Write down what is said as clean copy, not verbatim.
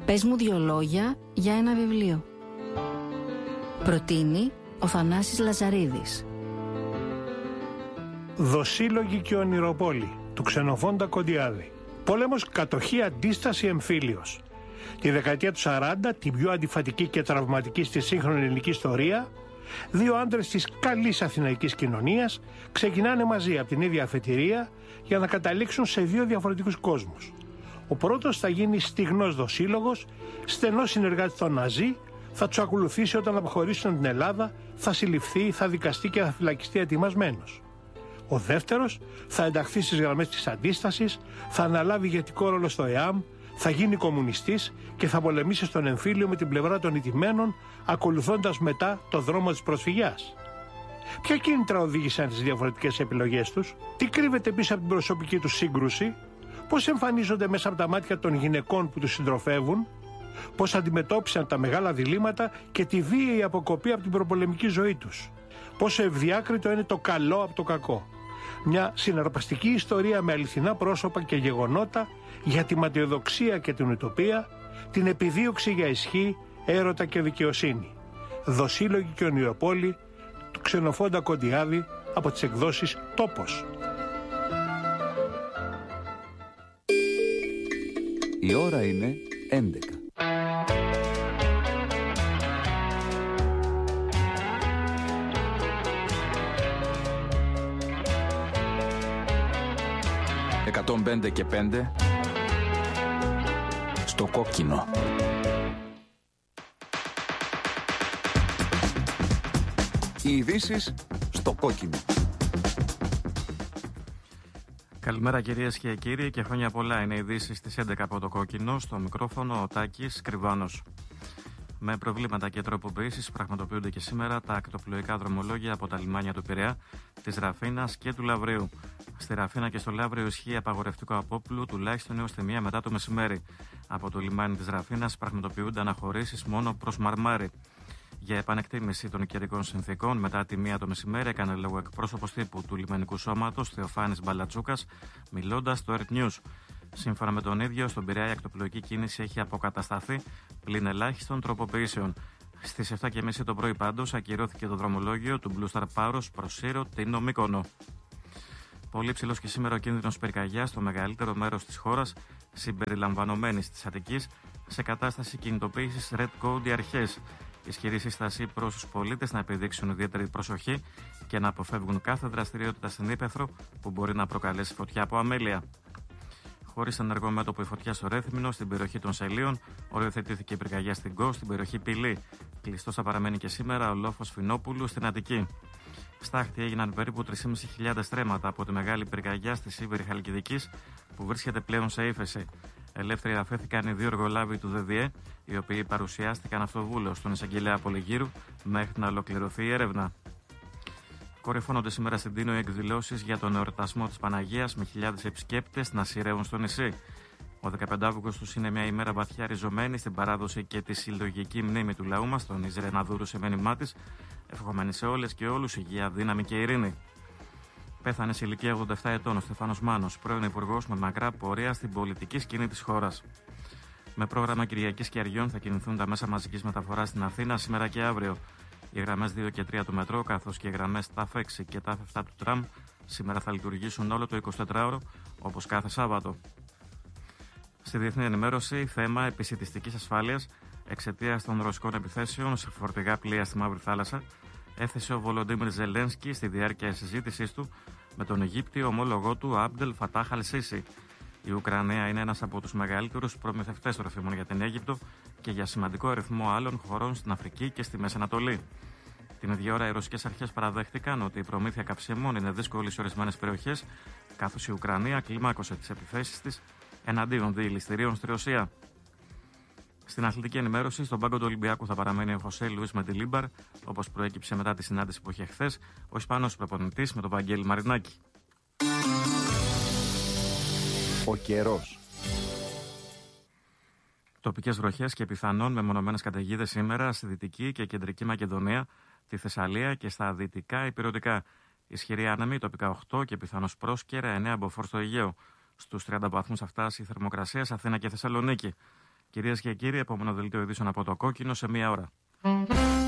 Πες μου 2 λόγια για ένα βιβλίο. Προτείνει ο Θανάσης Λαζαρίδης. Δοσύλλογοι και ονειροπόλοι του Ξενοφόντα Κοντιάδη. Πόλεμος, κατοχή, αντίσταση, εμφύλιος. Τη δεκαετία του 40, την πιο αντιφατική και τραυματική στη σύγχρονη ελληνική ιστορία, 2 άντρες της καλής αθηναϊκής κοινωνίας ξεκινάνε μαζί από την ίδια αφετηρία για να καταλήξουν σε 2 διαφορετικούς κόσμους. Ο πρώτος θα γίνει στιγνός δοσύλλογος, στενός συνεργάτης των Ναζί, θα τους ακολουθήσει όταν αποχωρήσουν την Ελλάδα, θα συλληφθεί, θα δικαστεί και θα φυλακιστεί ετοιμασμένος. Ο δεύτερος θα ενταχθεί στις γραμμές της αντίστασης, θα αναλάβει ηγετικό ρόλο στο ΕΑΜ, θα γίνει κομμουνιστής και θα πολεμήσει στον εμφύλιο με την πλευρά των ηττημένων, ακολουθώντας μετά το δρόμο της προσφυγιάς. Ποια κίνητρα οδήγησαν τις διαφορετικές επιλογές τους, τι κρύβεται πίσω από την προσωπική τους σύγκρουση, πώς εμφανίζονται μέσα από τα μάτια των γυναικών που τους συντροφεύουν, πώς αντιμετώπισαν τα μεγάλα διλήμματα και τη βίαιη αποκοπή από την προπολεμική ζωή τους. Πόσο ευδιάκριτο είναι το καλό από το κακό. Μια συναρπαστική ιστορία με αληθινά πρόσωπα και γεγονότα για τη ματαιοδοξία και την ουτοπία, την επιδίωξη για ισχύ, έρωτα και δικαιοσύνη. Δοσύλλογοι και ονειροπόλοι του Ξενοφόντα Κοντιάδη από τις εκδόσεις Τόπος. Η ώρα είναι 11. «105 και 5» στο κόκκινο. Οι ειδήσεις στο κόκκινο. Καλημέρα κυρίες και κύριοι και χρόνια πολλά. Είναι οι ειδήσεις στις 11 από το κόκκινο. Στο μικρόφωνο ο Τάκης Κρυβάνος. Με προβλήματα και τροποποιήσεις πραγματοποιούνται και σήμερα τα ακτοπλοϊκά δρομολόγια από τα λιμάνια του Πειραιά, της Ραφίνας και του Λαβρίου. Στη Ραφίνα και στο Λαύριο ισχύει απαγορευτικό απόπλου τουλάχιστον έως τη 1 μετά το μεσημέρι. Από το λιμάνι της Ραφίνας πραγματοποιούνται αναχωρήσεις μόνο προς Μαρμάρι. Για επανεκτίμηση των καιρικών συνθήκων, μετά τη 1 το μεσημέρι, έκανε λόγο εκπρόσωπος τύπου του λιμενικού σώματος Θεοφάνης Μπαλατσούκας, μιλώντας στο Earth News. Σύμφωνα με τον ίδιο, στον Πειραιά η ακτοπλοϊκή κίνηση έχει αποκατασταθεί πλην ελάχιστων τροποποιήσεων. Στις 7.30 το πρωί, πάντως, ακυρώθηκε το δρομολόγιο του Blue Star Πάρο προς Σύρο, Τίνο, Μύκονο. Πολύ ψηλός και σήμερα ο κίνδυνος πυρκαγιάς στο μεγαλύτερο μέρος της χώρας, συμπεριλαμβανομένης της Αττικής, σε κατάσταση κινητοποίησης Red Code οι αρχές. Ισχυρή σύσταση προς τους πολίτες να επιδείξουν ιδιαίτερη προσοχή και να αποφεύγουν κάθε δραστηριότητα στην ύπαιθρο που μπορεί να προκαλέσει φωτιά από αμέλεια. Χωρίς ενεργό μέτωπο η φωτιά στο Ρέθυμνο, στην περιοχή των Σελίων, οριοθετήθηκε η πυρκαγιά στην Κο, στην περιοχή Πηλή. Κλειστός θα παραμένει και σήμερα ο λόφος Φινόπουλου στην Αττική. Στάχτη έγιναν περίπου 3.500 στρέμματα από τη μεγάλη πυρκαγιά στη Σίβηρη Χαλκιδικής, που βρίσκεται πλέον σε ύφεση. Ελεύθεροι αφέθηκαν οι 2 εργολάβοι του ΔΔΕ, οι οποίοι παρουσιάστηκαν αυτοβούλος στον εισαγγελέα Πολυγύρου μέχρι να ολοκληρωθεί η έρευνα. Κορυφώνονται σήμερα στην Τίνο οι εκδηλώσεις για τον εορτασμό της Παναγίας, με χιλιάδες επισκέπτες να σειραίουν στο νησί. Ο 15 Αυγούστου είναι μια ημέρα βαθιά ριζωμένη στην παράδοση και τη συλλογική μνήμη του λαού μας, τον Ιζρεναδούρου σε μήνυμά της, ευχόμενη σε όλες και όλους υγεία, δύναμη και ειρήνη. Πέθανε σε ηλικία 87 ετών ο Στεφάνος Μάνος, πρώην υπουργός με μακρά πορεία στην πολιτική σκηνή της χώρας. Με πρόγραμμα Κυριακής και Αργιών θα κινηθούν τα μέσα μαζικής μεταφοράς στην Αθήνα σήμερα και αύριο. Οι γραμμές 2 και 3 του μετρό, καθώς και οι γραμμές ΤΑΦ 6 και ΤΑΦ 7 του τραμ, σήμερα θα λειτουργήσουν όλο το 24ωρο, όπως κάθε Σάββατο. Στη διεθνή ενημέρωση, θέμα επισιτιστικής ασφάλειας εξαιτίας των ρωσικών επιθέσεων σε φορτηγά πλοία στη Μαύρη Θάλασσα, έθεσε ο Βολοντίμιρ Ζελένσκι στη διάρκεια συζήτησής του με τον Αιγύπτιο ομόλογό του Άμπντελ Φατάχ Αλ-Σίσι. Η Ουκρανία είναι ένας από τους μεγαλύτερους προμηθευτές τροφίμων για την Αίγυπτο και για σημαντικό αριθμό άλλων χωρών στην Αφρική και στη Μέση Ανατολή. Την ίδια ώρα, οι ρωσικές αρχές παραδέχτηκαν ότι η προμήθεια καυσίμων είναι δύσκολη σε ορισμένες περιοχές, καθώς η Ουκρανία κλιμάκωσε τις επιθέσεις της εναντίον διελιστηρίων στη Ρωσία. Στην αθλητική ενημέρωση, στον πάγκο του Ολυμπιακού θα παραμένει ο Χωσέ Λουίς Μεντιλίμπαρ, όπως προέκυψε μετά τη συνάντηση που είχε χθες ο Ισπανός προπονητής με τον Βαγγέλη Μαρινάκη. Ο καιρός. Τοπικές βροχές και πιθανόν μεμονωμένες καταιγίδες σήμερα στη Δυτική και Κεντρική Μακεδονία, τη Θεσσαλία και στα δυτικά ηπειρωτικά. Ισχυρή άνεμη, τοπικά 8 και πιθανώς πρόσκαιρα 9 μποφόρ στο Αιγαίο. Στους 30 βαθμούς θα φτάσει η θερμοκρασία σε Αθήνα και Θεσσαλονίκη. Κυρίες και κύριοι, επόμενο δελτίο ειδήσεων από το Κόκκινο σε 1 ώρα.